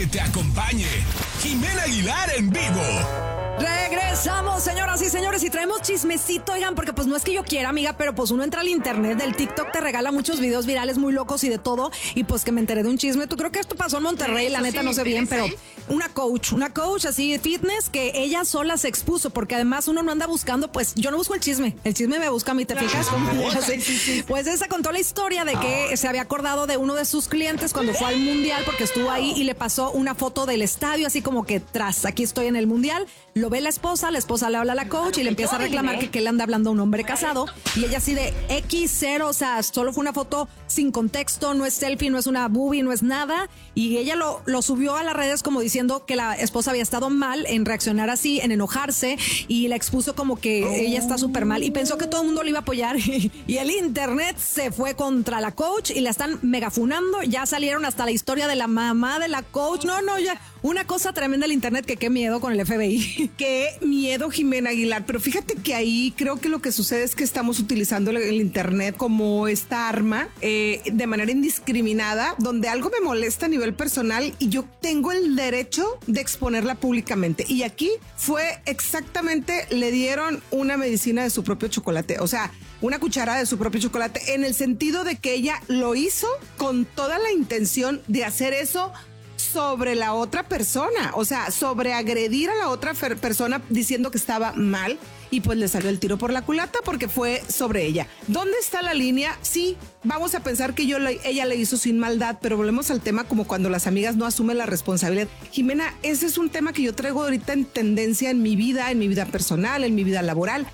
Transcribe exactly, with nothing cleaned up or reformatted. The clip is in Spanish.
Que te acompañe Jimena Aguilar en vivo. Regresamos, señoras y señores, y traemos chismecito, oigan, porque pues no es que yo quiera, amiga, pero pues uno entra al internet, del TikTok te regala muchos videos virales muy locos y de todo, y pues que me enteré de un chisme. ¿Tú creo que esto pasó en Monterrey? La neta no sé bien, pero una coach, una coach así de fitness que ella sola se expuso, porque además uno no anda buscando, pues yo no busco el chisme, el chisme me busca a mí, ¿te fijas? Pues esa contó la historia de que se había acordado de uno de sus clientes cuando fue al mundial, porque estuvo ahí y le pasó una foto del estadio, así como que tras, aquí estoy en el mundial. Lo ve la esposa, la esposa le habla a la coach y le empieza a reclamar que, que le anda hablando a un hombre casado, y ella así de equis cero, o sea, solo fue una foto sin contexto, no es selfie, no es una boobie, no es nada, y ella lo, lo subió a las redes como diciendo que la esposa había estado mal en reaccionar así, en enojarse, y la expuso como que oh. ella está súper mal, y pensó que todo el mundo le iba a apoyar, y, y el internet se fue contra la coach y la están megafunando. Ya salieron hasta la historia de la mamá de la coach, no, no, ya, una cosa tremenda el internet, que qué miedo con el F B I. Qué miedo, Jimena Aguilar, pero fíjate que ahí creo que lo que sucede es que estamos utilizando el internet como esta arma eh, de manera indiscriminada, donde algo me molesta a nivel personal y yo tengo el derecho de exponerla públicamente. Y aquí fue exactamente, le dieron una medicina de su propio chocolate, o sea, una cucharada de su propio chocolate, en el sentido de que ella lo hizo con toda la intención de hacer eso sobre la otra persona, o sea, sobre agredir a la otra fer- persona diciendo que estaba mal, y pues le salió el tiro por la culata porque fue sobre ella. ¿Dónde está la línea? Sí, vamos a pensar que yo le, ella le hizo sin maldad, pero volvemos al tema como cuando las amigas no asumen la responsabilidad. Jimena, ese es un tema que yo traigo ahorita en tendencia en mi vida, en mi vida personal, en mi vida laboral.